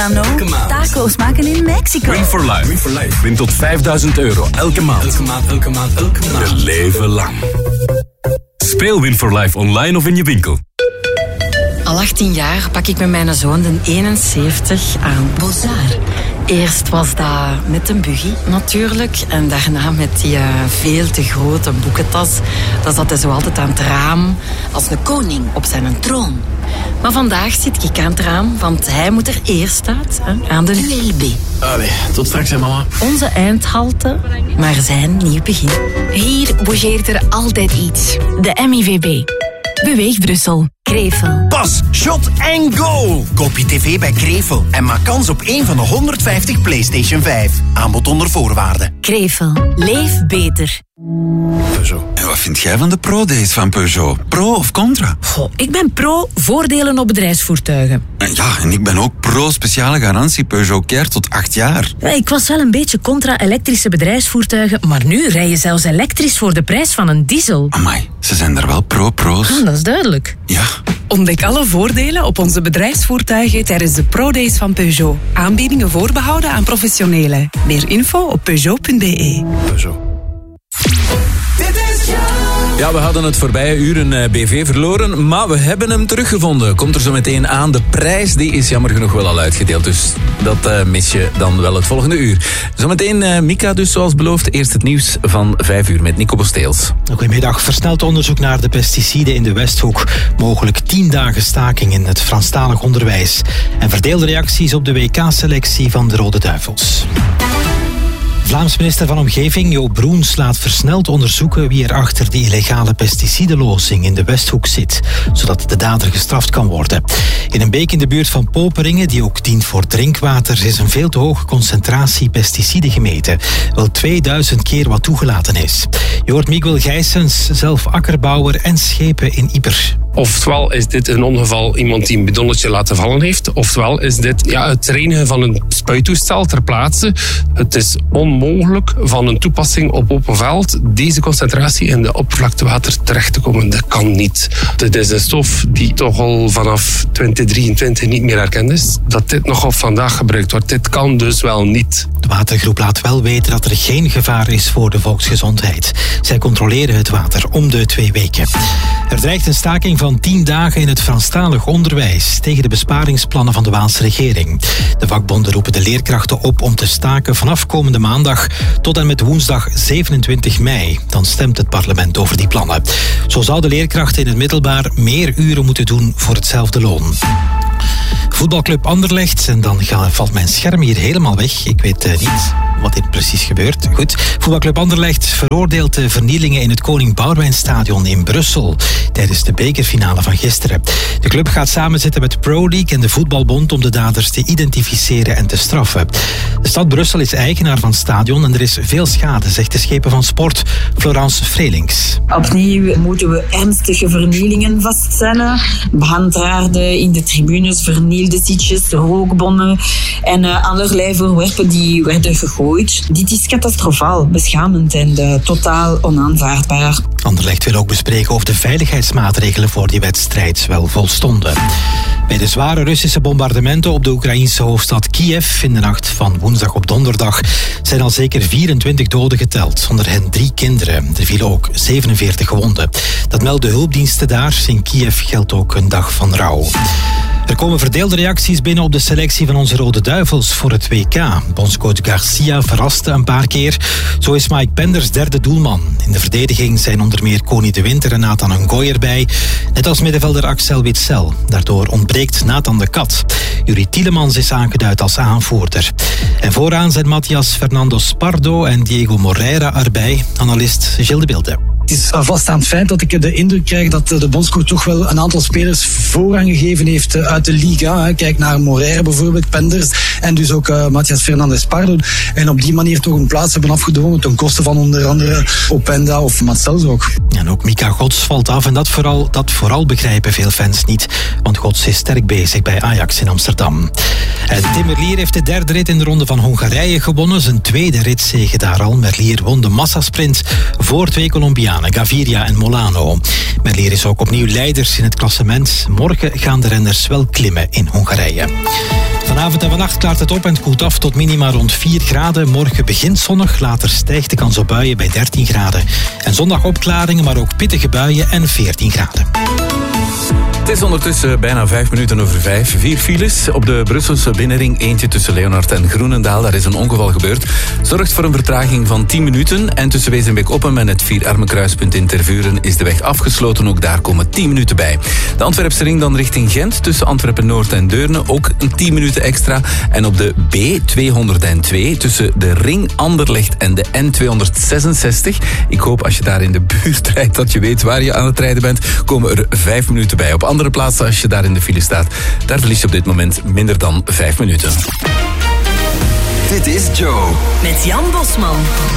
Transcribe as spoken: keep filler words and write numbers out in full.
Milano. Taco's maken in Mexico. Win for life. Win for life. Win tot vijfduizend euro elke maand. Elke maand, elke maand, elke maand. Een leven lang. Speel Win for Life online of in je winkel. Al achttien jaar pak ik met mijn zoon de eenenzeventig aan Bozar. Eerst was dat met een buggy natuurlijk. En daarna met die uh, veel te grote boekentas. Dan zat hij zo altijd aan het raam als een koning op zijn troon. Maar vandaag zit ik aan het raam, want hij moet er eerst uit, hè, aan de U L B. Allee, tot straks, hè, mama. Onze eindhalte, maar zijn nieuw begin. Hier bougeert er altijd iets. De M I V B. Beweeg Brussel. Krevel. Pas, shot en go! Koop je tv bij Krevel en maak kans op één van de honderdvijftig PlayStation vijf. Aanbod onder voorwaarden. Krevel. Leef beter. Peugeot. En wat vind jij van de Pro-days van Peugeot? Pro of contra? Goh, ik ben pro voordelen op bedrijfsvoertuigen. Ja, en ik ben ook pro speciale garantie Peugeot Care tot acht jaar. Ja, ik was wel een beetje contra elektrische bedrijfsvoertuigen, maar nu rij je zelfs elektrisch voor de prijs van een diesel. Amai, ze zijn daar wel pro-pro's. Ah, dat is duidelijk. Ja. Ontdek alle voordelen op onze bedrijfsvoertuigen tijdens de Pro-days van Peugeot. Aanbiedingen voorbehouden aan professionelen. Meer info op peugeot punt b e. Peugeot. Ja, we hadden het voorbije uur een B V verloren, maar we hebben hem teruggevonden. Komt er zo meteen aan. De prijs die is jammer genoeg wel al uitgedeeld, dus dat uh, mis je dan wel het volgende uur. Zometeen uh, Mika dus zoals beloofd. Eerst het nieuws van vijf uur met Nico Bosteels. Goedemiddag. Versneld onderzoek naar de pesticiden in de Westhoek. Mogelijk tien dagen staking in het Franstalig onderwijs. En verdeelde reacties op de W K-selectie van de Rode Duivels. Vlaams minister van Omgeving Jo Broens laat versneld onderzoeken wie er achter die illegale pesticidenlozing in de Westhoek zit, zodat de dader gestraft kan worden. In een beek in de buurt van Poperingen, die ook dient voor drinkwater, is een veel te hoge concentratie pesticiden gemeten. Wel tweeduizend keer wat toegelaten is. Je hoort Miguel Gijsens, zelf akkerbouwer en schepen in Ieper. Oftewel is dit een ongeval iemand die een bidonnetje laten vallen heeft. Oftewel is dit ja, het reinigen van een spuittoestel ter plaatse. Het is onmogelijk van een toepassing op open veld deze concentratie in de oppervlaktewater terecht te komen. Dat kan niet. Dit is een stof die toch al vanaf twintig drieëntwintig niet meer erkend is. Dat dit nog op vandaag gebruikt wordt. Dit kan dus wel niet. De watergroep laat wel weten dat er geen gevaar is voor de volksgezondheid. Zij controleren het water om de twee weken. Er dreigt een staking van tien dagen in het Franstalig onderwijs tegen de besparingsplannen van de Waalse regering. De vakbonden roepen de leerkrachten op om te staken vanaf komende maandag tot en met woensdag zevenentwintig mei. Dan stemt het parlement over die plannen. Zo zouden leerkrachten in het middelbaar meer uren moeten doen voor hetzelfde loon. Voetbalclub Anderlecht, en dan valt mijn scherm hier helemaal weg. Ik weet uh, niet wat hier precies gebeurt. Goed, Voetbalclub Anderlecht veroordeelt de vernielingen in het Koning Boudewijnstadion in Brussel tijdens de bekerfinale van gisteren. De club gaat samenzitten met Pro League en de Voetbalbond om de daders te identificeren en te straffen. De stad Brussel is eigenaar van het stadion en er is veel schade, zegt de schepen van sport Florence Vrelings. Opnieuw moeten we ernstige vernielingen vaststellen. Behandraarden in de tribunes, vernielde sitjes, rookbommen en uh, allerlei voorwerpen die werden gegooid. Dit is catastrofaal, beschamend en uh, totaal onaanvaardbaar. Anderlecht wil ook bespreken of de veiligheidsmaatregelen voor die wedstrijd wel volstonden. Bij de zware Russische bombardementen op de Oekraïnse hoofdstad Kiev in de nacht van woensdag op donderdag zijn al zeker vierentwintig doden geteld, onder hen drie kinderen. Er vielen ook zevenenveertig gewonden. Dat melden hulpdiensten daar. In Kiev geldt ook een dag van rouw. Er komen verdeelde reacties binnen op de selectie van onze Rode Duivels voor het W K. Bondscoach Garcia verraste een paar keer. Zo is Mike Penders derde doelman. In de verdediging zijn onder meer Connie de Winter en Nathan Ngoy erbij. Net als middenvelder Axel Witsel. Daardoor ontbreekt Nathan de Kat. Juri Tielemans is aangeduid als aanvoerder. En vooraan zijn Matthias Fernando Pardo en Diego Moreira erbij. Analist Gilles de Bilde. Het is vaststaand feit dat ik de indruk krijg dat de bondscoach toch wel een aantal spelers voorrang gegeven heeft uit de Liga. Kijk naar Moreira bijvoorbeeld, Penders en dus ook uh, Matthias Fernandes Pardo. En op die manier toch een plaats hebben afgedwongen ten koste van onder andere Openda of Marcels ook. En ook Mika Gods valt af en dat vooral, dat vooral begrijpen veel fans niet. Want Gods is sterk bezig bij Ajax in Amsterdam. En Tim Merlier heeft de derde rit in de Ronde van Hongarije gewonnen. Zijn tweede ritzege daar al. Merlier won de massasprint voor twee Colombianen, Gaviria en Molano. Merlier is ook opnieuw leiders in het klassement. Morgen gaan de renners wel klimmen in Hongarije. Vanavond Vanavond en vannacht klaart het op en het koelt af tot minima rond vier graden. Morgen begint zonnig, later stijgt de kans op buien bij dertien graden. En zondag opklaringen, maar ook pittige buien en veertien graden. Het is ondertussen bijna vijf minuten over vijf. Vier files op de Brusselse binnenring. Eentje tussen Leonard en Groenendaal. Daar is een ongeval gebeurd. Zorgt voor een vertraging van tien minuten. En tussen Wezenbeek-Oppem en het Vierarmenkruispunt in Tervuren is de weg afgesloten. Ook daar komen tien minuten bij. De Antwerpse ring dan richting Gent. Tussen Antwerpen-Noord en Deurne ook een tien minuten extra. En op de B tweehonderdtwee tussen de ring Anderlecht en de N tweehonderdzesenzestig. Ik hoop als je daar in de buurt rijdt dat je weet waar je aan het rijden bent. Komen er vijf minuten bij. Op andere plaatsen, als je daar in de file staat, daar verlies je op dit moment minder dan vijf minuten. Dit is Joe. Met Jan Bosman.